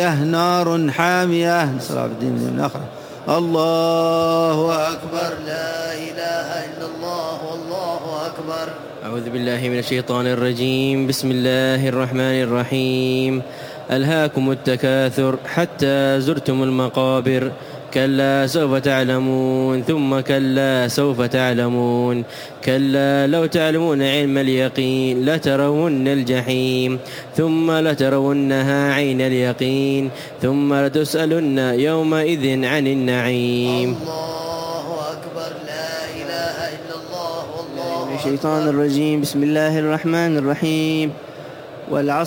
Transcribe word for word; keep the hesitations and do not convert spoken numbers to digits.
نار حامية، نسأل الله الدين من الآخرة. الله أكبر، لا إله إلا الله، والله أكبر. أعوذ بالله من الشيطان الرجيم. بسم الله الرحمن الرحيم. ألهاكم التكاثر حتى زرتم المقابر، كلا سوف تعلمون ثم كلا سوف تعلمون، كلا لو تعلمون علم اليقين لترون الجحيم ثم لترونها عين اليقين ثم لتسألن يومئذ عن النعيم. الله أكبر، لا إله إلا الله، والله أكبر. الشيطان الرجيم. بسم الله الرحمن الرحيم. والعصر.